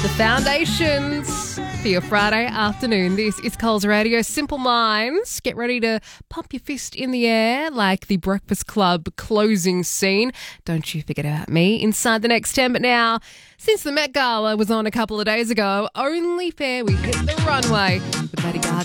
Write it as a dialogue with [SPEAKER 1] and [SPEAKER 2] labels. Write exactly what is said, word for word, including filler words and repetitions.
[SPEAKER 1] The Foundations for your Friday afternoon. This is Coles Radio. Simple Minds. Get ready to pump your fist in the air like the Breakfast Club closing scene. Don't you forget about me inside the next ten. But now, since the Met Gala was on a couple of days ago, only fair we hit the runway with Lady Gaga.